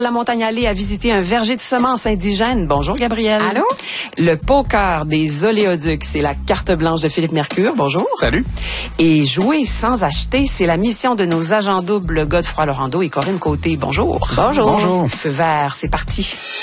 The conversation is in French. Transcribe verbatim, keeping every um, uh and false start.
La montagne allée a visité un verger de semences indigènes. Bonjour, Gabriel. Allô? Le poker des oléoducs, c'est la carte blanche de Philippe Mercure. Bonjour. Salut. Et jouer sans acheter, c'est la mission de nos agents doubles Godefroy Laurando et Corinne Côté. Bonjour. Bonjour. Bonjour. Feu vert, c'est parti.